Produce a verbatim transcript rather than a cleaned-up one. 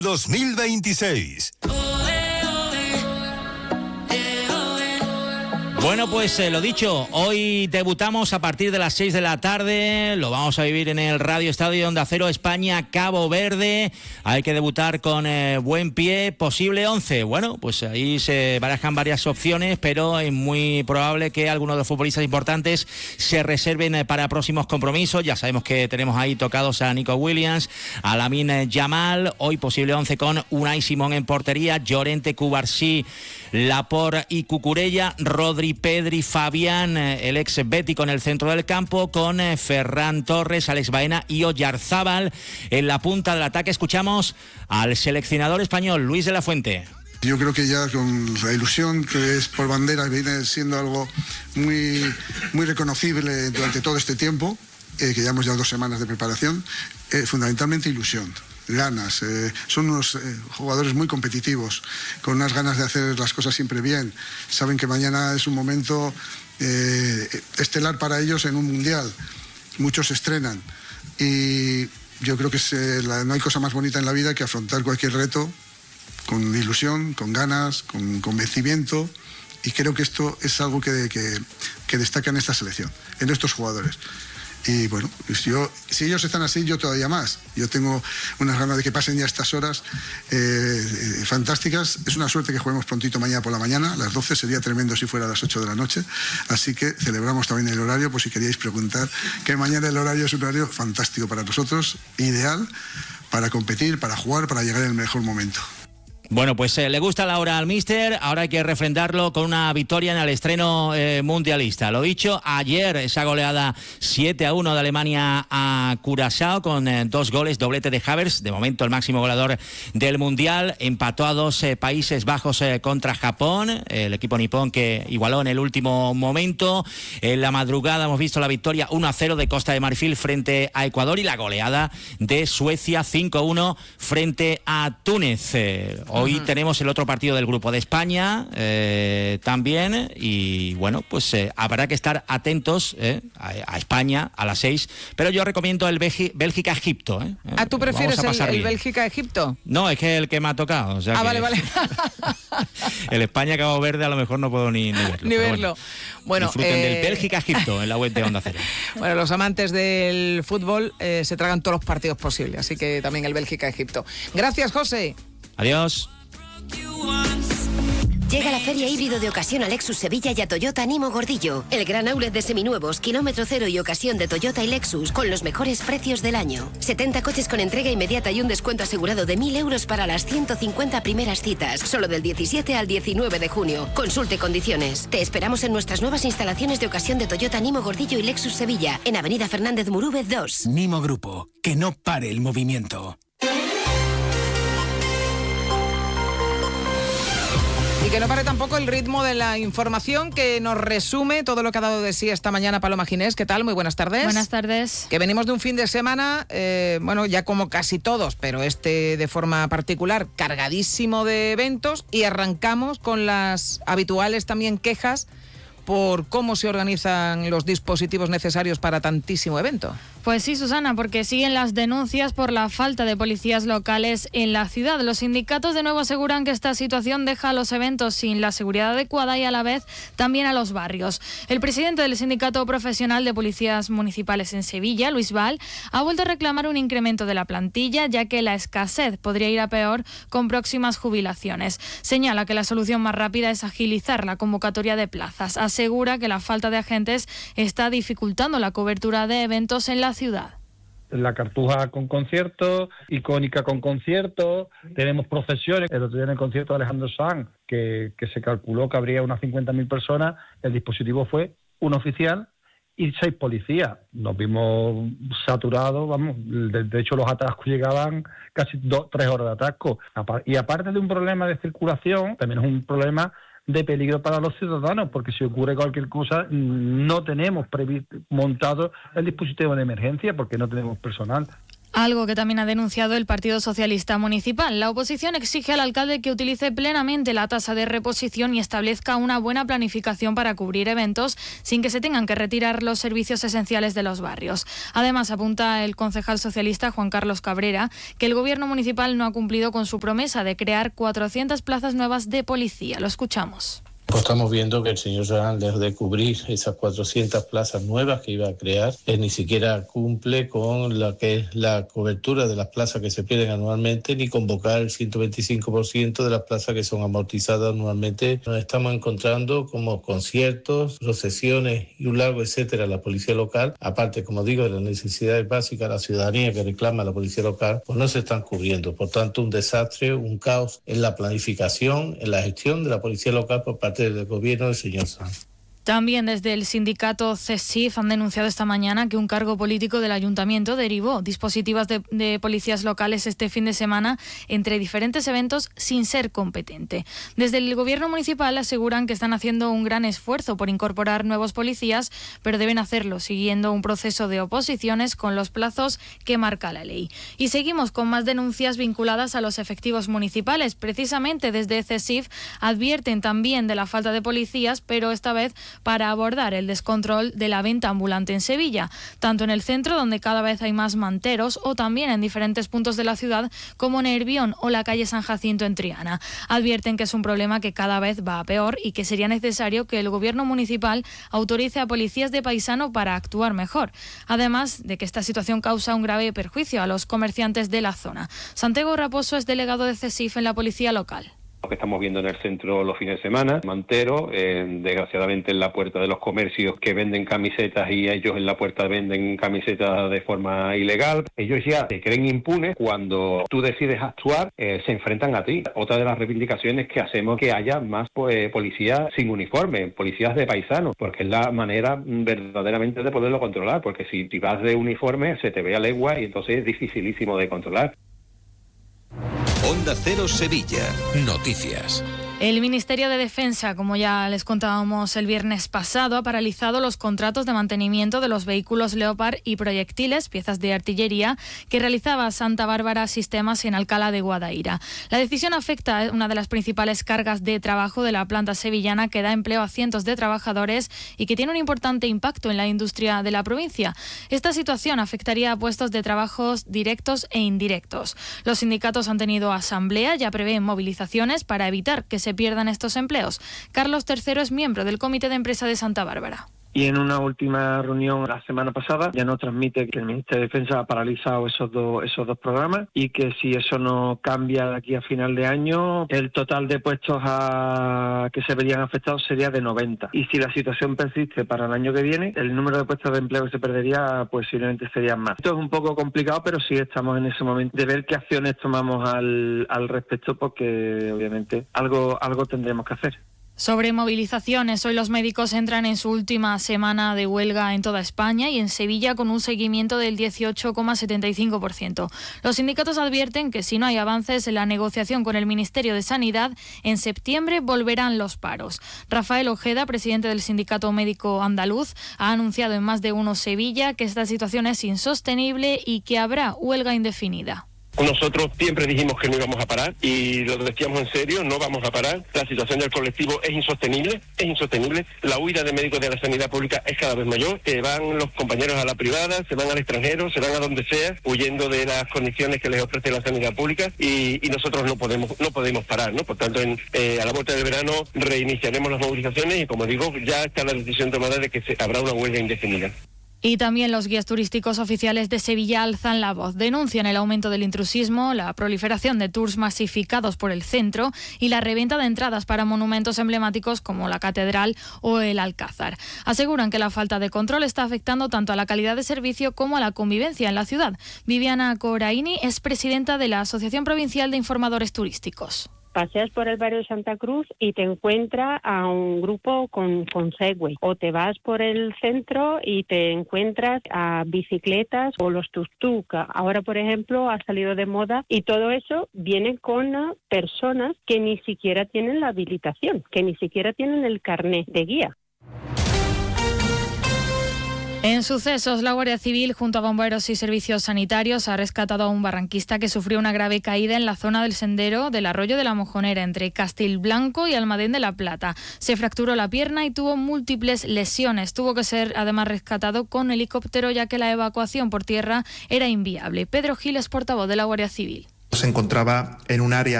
dos mil veintiséis. Bueno, pues eh, lo dicho, hoy debutamos a partir de las seis de la tarde, lo vamos a vivir en el Radio Estadio Onda Cero, España, Cabo Verde. Hay que debutar con eh, buen pie, posible once. Bueno, pues ahí se barajan varias opciones, pero es muy probable que algunos de los futbolistas importantes se reserven eh, para próximos compromisos. Ya sabemos que tenemos ahí tocados a Nico Williams, a Lamine Yamal, hoy posible once con Unai Simón en portería, Llorente, Cubarsí, Laporte y Cucurella, Rodri, Pedri, Fabián, el ex Bético en el centro del campo, con Ferran Torres, Alex Baena y Oyarzábal en la punta del ataque. Escuchamos al seleccionador español, Luis de la Fuente. Yo creo que ya con la ilusión que es por bandera viene siendo algo muy, muy reconocible durante todo este tiempo, eh, que llevamos ya dos semanas de preparación, eh, fundamentalmente ilusión. Ganas, eh, son unos eh, jugadores muy competitivos, con unas ganas de hacer las cosas siempre bien. Saben que mañana es un momento eh, estelar para ellos en un mundial. Muchos estrenan y yo creo que se, la, no hay cosa más bonita en la vida que afrontar cualquier reto con ilusión, con ganas, con convencimiento, y creo que esto es algo que, que, que destaca en esta selección, en estos jugadores. Y bueno, pues yo, si ellos están así, yo todavía más. Yo tengo unas ganas de que pasen ya estas horas eh, eh, fantásticas. Es una suerte que juguemos prontito mañana por la mañana, a las doce, sería tremendo si fuera a las ocho de la noche. Así que celebramos también el horario, por si queríais preguntar, que mañana el horario es un horario fantástico para nosotros, ideal para competir, para jugar, para llegar en el mejor momento. Bueno, pues eh, le gusta la hora al míster, ahora hay que refrendarlo con una victoria en el estreno eh, mundialista. Lo dicho, ayer esa goleada siete a uno de Alemania a Curazao con eh, dos goles, doblete de Havertz, de momento el máximo goleador del Mundial. Empató a dos eh, Países Bajos eh, contra Japón, el equipo nipón que igualó en el último momento. En la madrugada hemos visto la victoria uno a cero de Costa de Marfil frente a Ecuador y la goleada de Suecia cinco a uno frente a Túnez. Eh, Hoy uh-huh. tenemos el otro partido del grupo de España eh, también, y bueno, pues eh, habrá que estar atentos eh, a, a España a las seis, pero yo recomiendo el Belgi- Bélgica-Egipto. Eh. ¿Ah, tú prefieres el, el Bélgica-Egipto? No, es que el que me ha tocado. O sea ah, que vale, vale. El España-Cabo Verde a lo mejor no puedo ni, ni verlo. Ni verlo. Bueno, bueno disfruten eh... del Bélgica-Egipto en la web de Onda Cero. Bueno, los amantes del fútbol eh, se tragan todos los partidos posibles, así que también el Bélgica-Egipto. Gracias, José. Adiós. Llega la Feria Híbrido de Ocasión a Lexus Sevilla y a Toyota Nimo Gordillo. El gran outlet de seminuevos, kilómetro cero y ocasión de Toyota y Lexus con los mejores precios del año. setenta coches con entrega inmediata y un descuento asegurado de mil euros para las ciento cincuenta primeras citas. Solo del diecisiete al diecinueve de junio. Consulte condiciones. Te esperamos en nuestras nuevas instalaciones de ocasión de Toyota Nimo Gordillo y Lexus Sevilla, en Avenida Fernández Murúvez dos. Nimo Grupo, que no pare el movimiento. Y que no pare tampoco el ritmo de la información, que nos resume todo lo que ha dado de sí esta mañana Paloma Ginés. ¿Qué tal? Muy buenas tardes. Buenas tardes. Que venimos de un fin de semana, eh, bueno, ya como casi todos, pero este de forma particular, cargadísimo de eventos, y arrancamos con las habituales también quejas por cómo se organizan los dispositivos necesarios para tantísimo evento. Pues sí, Susana, porque siguen las denuncias por la falta de policías locales en la ciudad. Los sindicatos de nuevo aseguran que esta situación deja a los eventos sin la seguridad adecuada y a la vez también a los barrios. El presidente del Sindicato Profesional de Policías Municipales en Sevilla, Luis Val, ha vuelto a reclamar un incremento de la plantilla, ya que la escasez podría ir a peor con próximas jubilaciones. Señala que la solución más rápida es agilizar la convocatoria de plazas. Asegura que la falta de agentes está dificultando la cobertura de eventos en la ciudad. La Cartuja con conciertos, Icónica con conciertos, tenemos procesiones. El otro día en el concierto de Alejandro Sanz, que, que se calculó que habría unas cincuenta mil personas, el dispositivo fue un oficial y seis policías. Nos vimos saturados, vamos, de, de hecho los atascos llegaban casi dos, tres horas de atasco. Y aparte de un problema de circulación, también es un problema de peligro para los ciudadanos, porque si ocurre cualquier cosa no tenemos previsto, montado el dispositivo de emergencia porque no tenemos personal. Algo que también ha denunciado el Partido Socialista Municipal. La oposición exige al alcalde que utilice plenamente la tasa de reposición y establezca una buena planificación para cubrir eventos sin que se tengan que retirar los servicios esenciales de los barrios. Además, apunta el concejal socialista Juan Carlos Cabrera que el gobierno municipal no ha cumplido con su promesa de crear cuatrocientas plazas nuevas de policía. Lo escuchamos. Pues estamos viendo que el señor Serrán, lejos de cubrir esas cuatrocientas plazas nuevas que iba a crear, eh, ni siquiera cumple con la que es la cobertura de las plazas que se pierden anualmente, ni convocar el ciento veinticinco por ciento de las plazas que son amortizadas anualmente. Nos estamos encontrando como conciertos, procesiones y un largo etcétera la policía local, aparte, como digo, de las necesidades básicas de la ciudadanía que reclama la policía local, pues no se están cubriendo. Por tanto, un desastre, un caos en la planificación, en la gestión de la policía local por parte del gobierno del señor Sanz. También desde el sindicato CESIF han denunciado esta mañana que un cargo político del ayuntamiento derivó dispositivos de, de policías locales este fin de semana entre diferentes eventos sin ser competente. Desde el gobierno municipal aseguran que están haciendo un gran esfuerzo por incorporar nuevos policías, pero deben hacerlo siguiendo un proceso de oposiciones con los plazos que marca la ley. Y seguimos con más denuncias vinculadas a los efectivos municipales. Precisamente desde CESIF advierten también de la falta de policías, pero esta vez para abordar el descontrol de la venta ambulante en Sevilla, tanto en el centro, donde cada vez hay más manteros, o también en diferentes puntos de la ciudad, como Nervión o la calle San Jacinto en Triana. Advierten que es un problema que cada vez va a peor y que sería necesario que el gobierno municipal autorice a policías de paisano para actuar mejor, además de que esta situación causa un grave perjuicio a los comerciantes de la zona. Santiago Raposo es delegado de CESIF en la policía local. Lo que estamos viendo en el centro los fines de semana, mantero, eh, desgraciadamente en la puerta de los comercios que venden camisetas y ellos en la puerta venden camisetas de forma ilegal. Ellos ya se creen impunes. Cuando tú decides actuar, eh, se enfrentan a ti. Otra de las reivindicaciones que hacemos es que haya más pues, policías sin uniforme, policías de paisanos, porque es la manera verdaderamente de poderlo controlar, porque si, si vas de uniforme se te ve a legua y entonces es dificilísimo de controlar. Onda Cero Sevilla. Noticias. El Ministerio de Defensa, como ya les contábamos el viernes pasado, ha paralizado los contratos de mantenimiento de los vehículos Leopard y proyectiles, piezas de artillería, que realizaba Santa Bárbara Sistemas en Alcalá de Guadaira. La decisión afecta a una de las principales cargas de trabajo de la planta sevillana, que da empleo a cientos de trabajadores y que tiene un importante impacto en la industria de la provincia. Esta situación afectaría a puestos de trabajos directos e indirectos. Los sindicatos han tenido asamblea, ya prevén movilizaciones para evitar que se pierdan estos empleos. Carlos Tercero es miembro del Comité de Empresa de Santa Bárbara. Y en una última reunión la semana pasada ya nos transmite que el Ministerio de Defensa ha paralizado esos dos esos dos programas y que si eso no cambia de aquí a final de año, el total de puestos a... que se verían afectados sería de noventa. Y si la situación persiste para el año que viene, el número de puestos de empleo que se perdería posiblemente serían más. Esto es un poco complicado, pero sí estamos en ese momento de ver qué acciones tomamos al, al respecto, porque obviamente algo, algo tendremos que hacer. Sobre movilizaciones, hoy los médicos entran en su última semana de huelga en toda España y en Sevilla con un seguimiento del dieciocho coma setenta y cinco por ciento. Los sindicatos advierten que si no hay avances en la negociación con el Ministerio de Sanidad, en septiembre volverán los paros. Rafael Ojeda, presidente del Sindicato Médico Andaluz, ha anunciado en Más de Uno Sevilla que esta situación es insostenible y que habrá huelga indefinida. Nosotros siempre dijimos que no íbamos a parar y lo decíamos en serio, no vamos a parar. La situación del colectivo es insostenible, es insostenible. La huida de médicos de la sanidad pública es cada vez mayor. Se van los compañeros a la privada, se van al extranjero, se van a donde sea, huyendo de las condiciones que les ofrece la sanidad pública y, y nosotros no podemos no podemos parar, ¿no? Por tanto, en, eh, a la vuelta del verano reiniciaremos las movilizaciones y, como digo, ya está la decisión tomada de que se, habrá una huelga indefinida. Y también los guías turísticos oficiales de Sevilla alzan la voz. Denuncian el aumento del intrusismo, la proliferación de tours masificados por el centro y la reventa de entradas para monumentos emblemáticos como la Catedral o el Alcázar. Aseguran que la falta de control está afectando tanto a la calidad de servicio como a la convivencia en la ciudad. Viviana Coraini es presidenta de la Asociación Provincial de Informadores Turísticos. Paseas por el barrio de Santa Cruz y te encuentras a un grupo con, con Segway. O te vas por el centro y te encuentras a bicicletas o los tuk-tuk. Ahora, por ejemplo, ha salido de moda y todo eso viene con personas que ni siquiera tienen la habilitación, que ni siquiera tienen el carnet de guía. En sucesos, la Guardia Civil, junto a bomberos y servicios sanitarios, ha rescatado a un barranquista que sufrió una grave caída en la zona del sendero del Arroyo de la Mojonera, entre Castilblanco y Almadén de la Plata. Se fracturó la pierna y tuvo múltiples lesiones. Tuvo que ser, además, rescatado con helicóptero, ya que la evacuación por tierra era inviable. Pedro Gil es portavoz de la Guardia Civil. Se encontraba en un área